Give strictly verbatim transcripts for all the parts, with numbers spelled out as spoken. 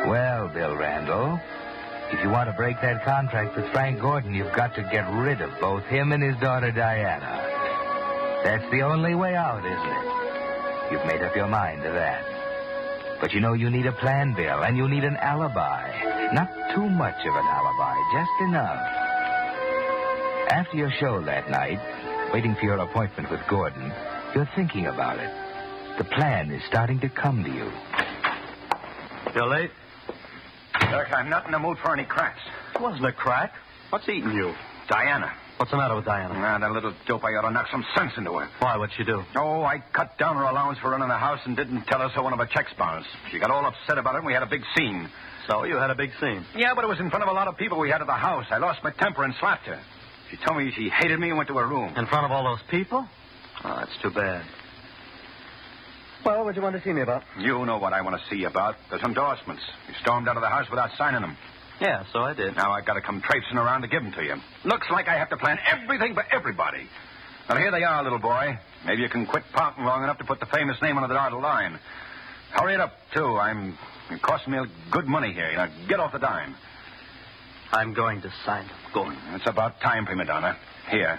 Well, Bill Randall, if you want to break that contract with Frank Gordon, you've got to get rid of both him and his daughter, Diana. That's the only way out, isn't it? You've made up your mind to that. But you know you need a plan, Bill, and you need an alibi. Not too much of an alibi, just enough. After your show that night, waiting for your appointment with Gordon, you're thinking about it. The plan is starting to come to you. You're late? Look, I'm not in the mood for any cracks. It wasn't a crack. What's eating you? Diana. What's the matter with Diana? Ah, that little dope, I ought to knock some sense into her. Why, what'd she do? Oh, I cut down her allowance for running the house and didn't tell her so one of her checks bounced. She got all upset about it, and we had a big scene. So you had a big scene? Yeah, but it was in front of a lot of people we had at the house. I lost my temper and slapped her. She told me she hated me and went to her room. In front of all those people? Oh, that's too bad. Well, what'd you want to see me about? You know what I want to see you about. Those endorsements. You stormed out of the house without signing them. Yeah, so I did. Now I've got to come traipsing around to give them to you. Looks like I have to plan everything for everybody. Well, here they are, little boy. Maybe you can quit pouting long enough to put the famous name on the dotted line. Hurry it up, too. I'm... It costs me good money here. Now, get off the dime. I'm going to sign them. Go on. It's about time, prima donna. Here.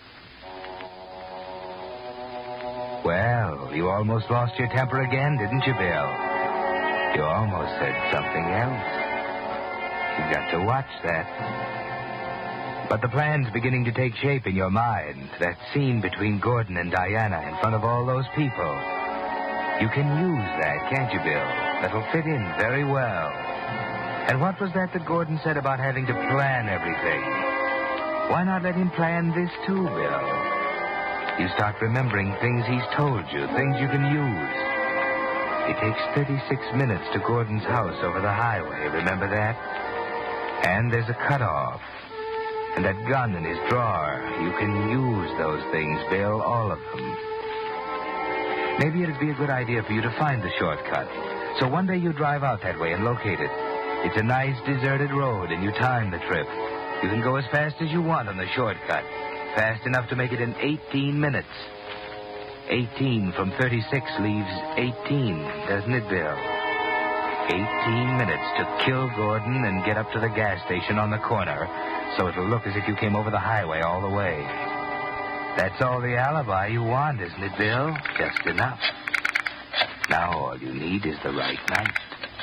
Well, you almost lost your temper again, didn't you, Bill? You almost said something else. You've got to watch that. But the plan's beginning to take shape in your mind. That scene between Gordon and Diana in front of all those people. You can use that, can't you, Bill? That'll fit in very well. And what was that that Gordon said about having to plan everything? Why not let him plan this, too, Bill? You start remembering things he's told you, things you can use. It takes thirty-six minutes to Gordon's house over the highway, remember that? And there's a cutoff. And that gun in his drawer. You can use those things, Bill, all of them. Maybe it'd be a good idea for you to find the shortcut. So one day you drive out that way and locate it. It's a nice deserted road, and you time the trip. You can go as fast as you want on the shortcut. Fast enough to make it in eighteen minutes. eighteen from thirty-six leaves eighteen, doesn't it, Bill? eighteen minutes to kill Gordon and get up to the gas station on the corner, so it'll look as if you came over the highway all the way. That's all the alibi you want, isn't it, Bill? Just enough. Now all you need is the right night.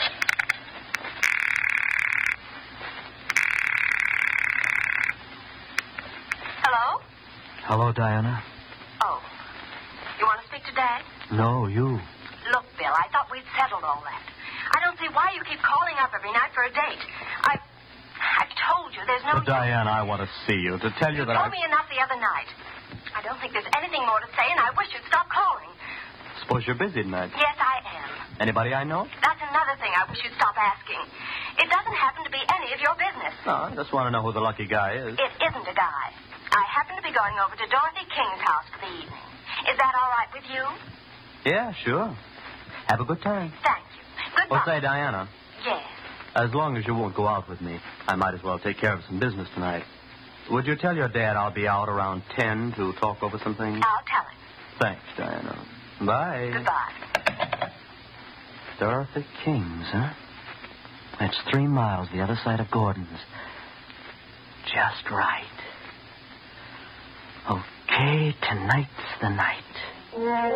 Hello? Hello, Diana. Oh. You want to speak to Dad? No, you. Look, Bill, I thought we'd settled all that. I don't see why you keep calling up every night for a date. I... I've told you there's no... But, Diana, I want to see you, to tell you that You I... told me enough the other night. I don't think there's anything more to say, and I wish you'd stop calling. Suppose you're busy tonight. Yes, I am. Anybody I know? That's another thing I wish you'd stop asking. It doesn't happen to be any of your business. No, I just want to know who the lucky guy is. It isn't a guy. I happen to be going over to Dorothy King's house for the evening. Is that all right with you? Yeah, sure. Have a good time. Thank you. Goodbye. Well, say, Diana, Yes. as long as you won't go out with me, I might as well take care of some business tonight. Would you tell your dad I'll be out around ten to talk over some things? I'll tell him. Thanks, Diana. Bye. Goodbye. Dorothy King's, huh? That's three miles the other side of Gordon's. Just right. Okay, tonight's the night.